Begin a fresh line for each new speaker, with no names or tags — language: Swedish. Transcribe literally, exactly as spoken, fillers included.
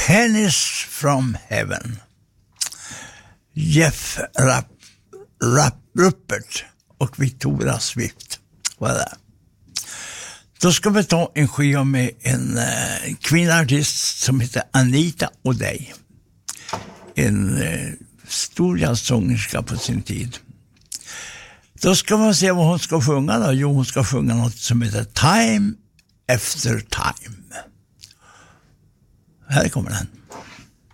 Pennies from Heaven. Jeff Rapp, Rapp, Ruppert och Victoria Swift var det. Då ska vi ta en skiva med en eh, kvinnoartist som heter Anita O'Day. En eh, stor jazzsångerska på sin tid. Då ska man se vad hon ska sjunga då. Jo, hon ska sjunga något som heter Time After Time. Här kommer den.